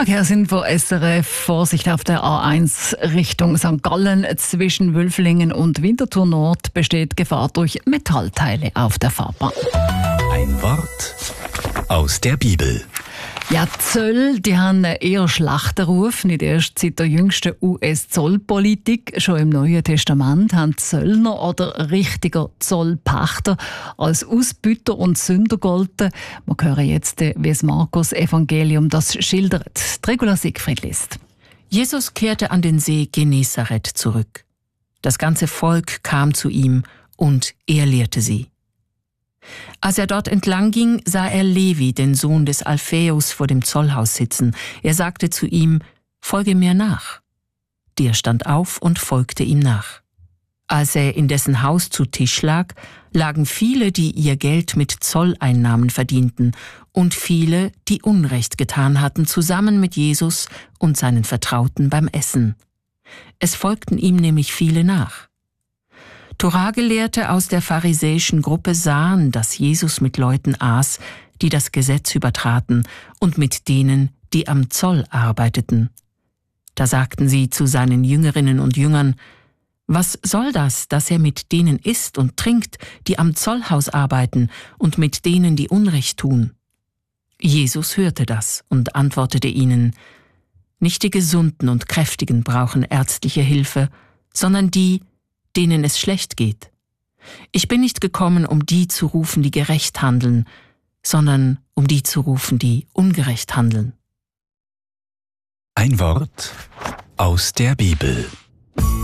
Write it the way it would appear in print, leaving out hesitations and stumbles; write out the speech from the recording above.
Verkehrsinfo SRF. Vorsicht auf der A1 Richtung St. Gallen. Zwischen Wülflingen und Winterthur Nord besteht Gefahr durch Metallteile auf der Fahrbahn. Ein Wort aus der Bibel. Ja, die Zölle, die haben einen eher schlechten Ruf, nicht erst seit der jüngsten US-Zollpolitik. Schon im Neuen Testament haben Zöllner oder richtiger Zollpächter als Ausbüter und Sünder gegolten. Wir hören jetzt, wie das Markus-Evangelium das schildert. Regula Siegfried liest. Jesus kehrte an den See Genezareth zurück. Das ganze Volk kam zu ihm und er lehrte sie. Als er dort entlang ging, sah er Levi, den Sohn des Alphaeus, vor dem Zollhaus sitzen. Er sagte zu ihm: »Folge mir nach.« Der stand auf und folgte ihm nach. Als er in dessen Haus zu Tisch lag, lagen viele, die ihr Geld mit Zolleinnahmen verdienten, und viele, die Unrecht getan hatten, zusammen mit Jesus und seinen Vertrauten beim Essen. Es folgten ihm nämlich viele nach. Toragelehrte aus der pharisäischen Gruppe sahen, dass Jesus mit Leuten aß, die das Gesetz übertraten, und mit denen, die am Zoll arbeiteten. Da sagten sie zu seinen Jüngerinnen und Jüngern: »Was soll das, dass er mit denen isst und trinkt, die am Zollhaus arbeiten, und mit denen, die Unrecht tun?« Jesus hörte das und antwortete ihnen: »Nicht die Gesunden und Kräftigen brauchen ärztliche Hilfe, sondern die, denen es schlecht geht. Ich bin nicht gekommen, um die zu rufen, die gerecht handeln, sondern um die zu rufen, die ungerecht handeln.« Ein Wort aus der Bibel.